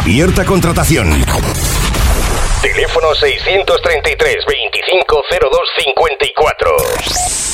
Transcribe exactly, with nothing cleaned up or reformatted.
Abierta contratación. Teléfono seiscientos treinta y tres, veinticinco, cero dos cincuenta y cuatro.